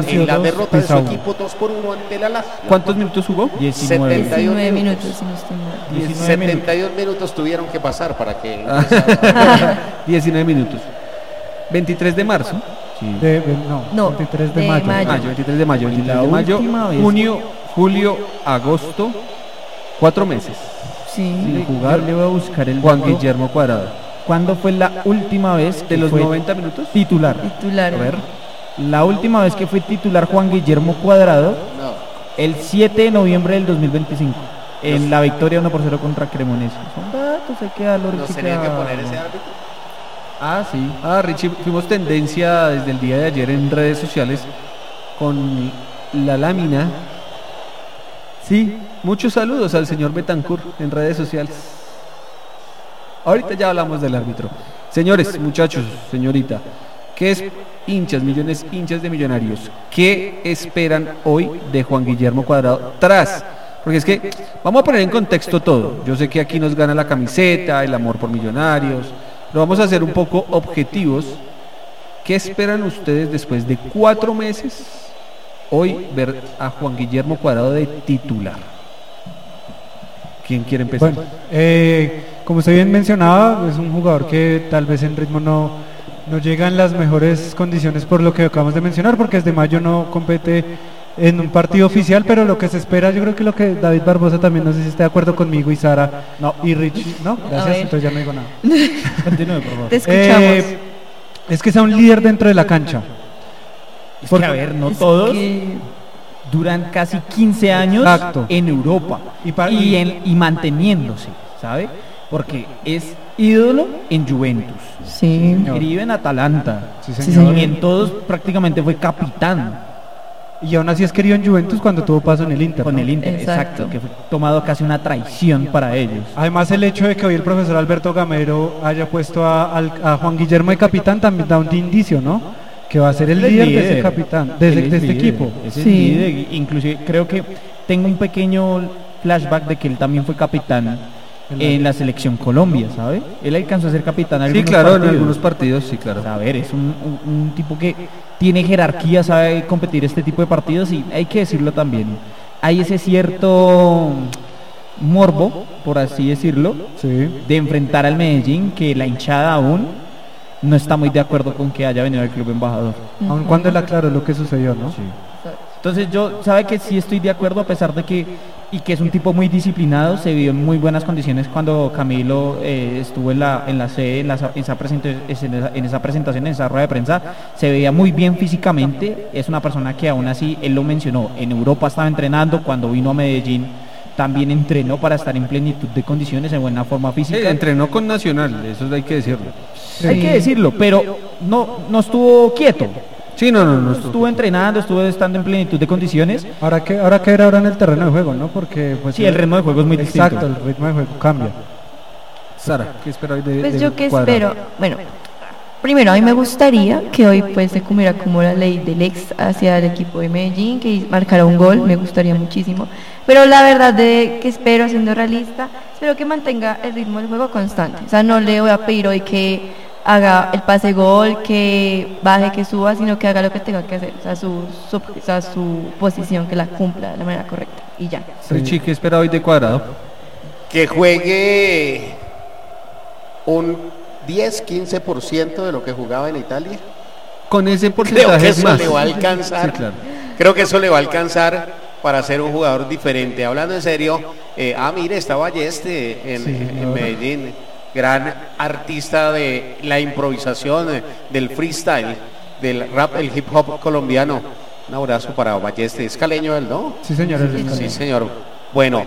en la derrota de su 2-1. equipo 2-1 ante la Lazio. ¿Cuántos minutos jugó? 19 minutos, si no estoy mal. 72 minutos tuvieron que pasar para que 19 minutos. 23 de marzo. Sí. No, 23 de de mayo. mayo. 23 de mayo, 23 la de mayo, última vez. junio, julio, agosto, 4 meses. Sí. Sin jugar. Yo le voy a buscar el Juan dato. Guillermo Cuadrado. ¿Cuándo fue la última vez que ¿De los fue 90 minutos? titular? Titular. A ver, la última vez que fue titular Juan Guillermo Cuadrado, no. el 7 de noviembre del 2025, en la victoria 1-0 contra Cremonese. Son datos, hay que darlo Nos tenían que poner ese árbitro. Ah, sí. Richie, fuimos tendencia desde el día de ayer en redes sociales con la lámina. Sí, muchos saludos al señor Betancourt en redes sociales. Ahorita ya hablamos del árbitro. Señores, muchachos, señorita, ¿qué es hinchas de Millonarios? ¿Qué esperan hoy de Juan Guillermo Cuadrado tras? Porque es que vamos a poner en contexto todo. Yo sé que aquí nos gana la camiseta, el amor por Millonarios, pero vamos a ser un poco objetivos. ¿Qué esperan ustedes después de 4 meses hoy ver a Juan Guillermo Cuadrado de titular? ¿Quién quiere empezar? Bueno, como usted bien mencionaba, es un jugador que tal vez en ritmo no llega en las mejores condiciones por lo que acabamos de mencionar, porque desde mayo no compete en un partido oficial, pero lo que se espera, yo creo que lo que David Barbosa también, no sé si está de acuerdo conmigo, y Sara, y Richie, no, gracias, entonces ya no digo nada. Continúe, por favor. Te escuchamos. Es que sea un líder dentro de la cancha. Es que, a ver, no Es todos que- duran casi 15 años Exacto. en Europa y manteniéndose, ¿sabe? Porque es ídolo en Juventus, Sí. escribe en Atalanta, Sí, Sí, señor. señor. y en todos prácticamente fue capitán Y aún así es querido en Juventus cuando tuvo paso en el Inter. con ¿no? el Inter, Exacto. exacto, que fue tomado casi una traición para ellos. Además, el hecho de que hoy el profesor Alberto Gamero haya puesto a Juan Guillermo de capitán también da un indicio, ¿no? Que va a ser el líder de ese capitán, de Él es este líder, equipo. es el Sí. líder, inclusive creo que tengo un pequeño flashback de que él también fue capitán en la selección Colombia, ¿sabe? Él alcanzó a ser capitán en Sí, algunos claro, partidos. en algunos partidos, sí, claro. A ver, es un tipo que tiene jerarquía, sabe competir este tipo de partidos, y hay que decirlo también. Hay ese cierto morbo, por así decirlo, Sí. de enfrentar al Medellín, que la hinchada aún no está muy de acuerdo con que haya venido al club embajador. Aun cuando él aclaró lo que sucedió, ¿no? Entonces yo, sabe que sí estoy de acuerdo, a pesar de que, y que es un tipo muy disciplinado, se vio en muy buenas condiciones cuando Camilo estuvo en la sede, en esa presentación, en esa rueda de prensa, se veía muy bien físicamente. Es una persona que aún así, él lo mencionó, en Europa estaba entrenando, cuando vino a Medellín también entrenó para estar en plenitud de condiciones, en buena forma física. Entrenó con Nacional, eso hay que decirlo. Hay que decirlo, pero no estuvo quieto. Sí, no Estuvo entrenando, estuvo estando en plenitud de condiciones. Ahora que era ahora en el terreno de juego, ¿no? Porque pues Sí, el ritmo de juego es muy distinto. Exacto, el ritmo de juego cambia. Sara, ¿qué espera hoy de Pues de yo que Cuadrado? espero, bueno, primero a mí me gustaría que hoy pues se cumpliera como la ley del ex hacia el equipo de Medellín, que marcara un gol, me gustaría muchísimo, pero la verdad de que espero, siendo realista, espero que mantenga el ritmo del juego constante, o sea, no le voy a pedir hoy que haga el pase gol, que baje, que suba, sino que haga lo que tenga que hacer, o sea, su posición, que la cumpla de la manera correcta, y ya. Richie, ¿qué espera hoy de Cuadrado? Que juegue un 10-15% de lo que jugaba en Italia. Con ese Creo porcentaje que es eso más. le va a alcanzar. Sí, claro. Creo que eso le va a alcanzar para ser un jugador diferente. Hablando en serio, mire, está Balleste en Medellín, gran artista de la improvisación, del freestyle, del rap, el hip hop colombiano. Un abrazo para Balleste, es caleño él, ¿no? Sí, señor. Sí, señor. Bueno,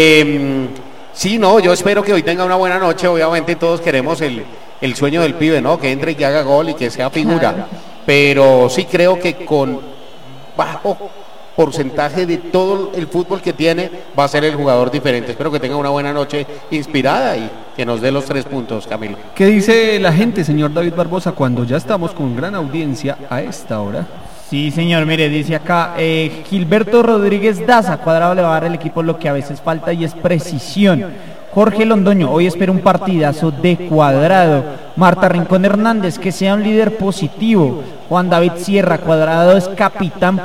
sí, no, yo espero que hoy tenga una buena noche. Obviamente todos queremos el sueño del pibe, ¿no? Que entre y que haga gol y que sea figura. Claro. Pero sí creo que con bajo porcentaje de todo el fútbol que tiene va a ser el jugador diferente. Espero que tenga una buena noche inspirada y que nos dé los 3 puntos, Camilo. ¿Qué dice la gente, señor David Barbosa, cuando ya estamos con gran audiencia a esta hora? Sí, señor, mire, dice acá Gilberto Rodríguez Daza, Cuadrado le va a dar al equipo lo que a veces falta y es precisión. Jorge Londoño, hoy espera un partidazo de Cuadrado. Marta Rincón Hernández, que sea un líder positivo. Juan David Sierra, Cuadrado es capitán